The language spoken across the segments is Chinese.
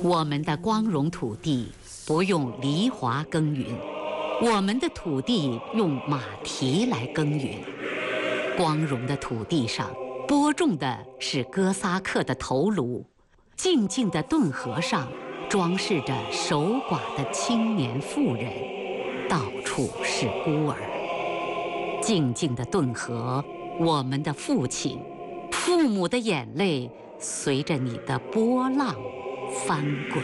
我们的光荣土地不用犁铧耕耘，我们的土地用马蹄来耕耘。光荣的土地上播种的是哥萨克的头颅，静静的顿河上装饰着守寡的青年妇人，到处是孤儿。静静的顿河，我们的父亲，父母的眼泪随着你的波浪翻滚。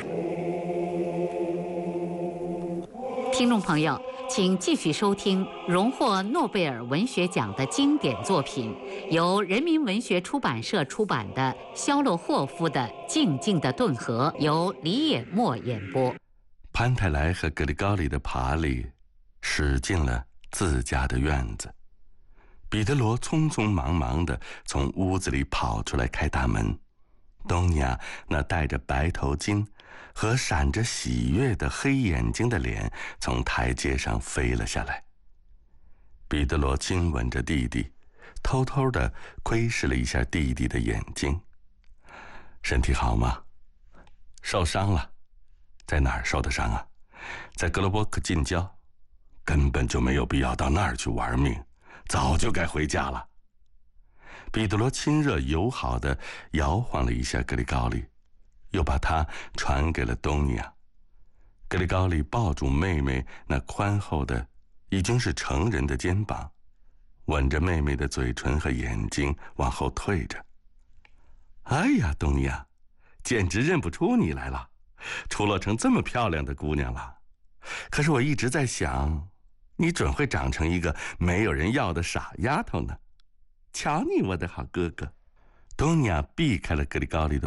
听众朋友，请继续收听荣获诺贝尔文学奖的经典作品，由人民文学出版社出版的肖洛霍夫的《静静的顿河》，由李野墨演播。 潘泰莱和格里高里的爬犁驶进了自家的院子，彼得罗匆匆忙忙地从屋子里跑出来开大门。东尼亚那戴着白头巾和闪着喜悦的黑眼睛的脸从台阶上飞了下来。彼得罗亲吻着弟弟，偷偷地窥视了一下弟弟的眼睛。身体好吗？受伤了。在哪儿受的伤啊？在格罗波克近郊，根本就没有必要到那儿去玩命，早就该回家了。彼得罗亲热友好地摇晃了一下格里高利，又把他传给了东尼亚。格里高利抱住妹妹那宽厚的已经是成人的肩膀，吻着妹妹的嘴唇和眼睛往后退着。哎呀，东尼亚，简直认不出你来了，出落成这么漂亮的姑娘了。可是我一直在想，你准会长成一个没有人要的傻丫头呢。瞧你，我的好哥哥。东尼亚避开了格里高利的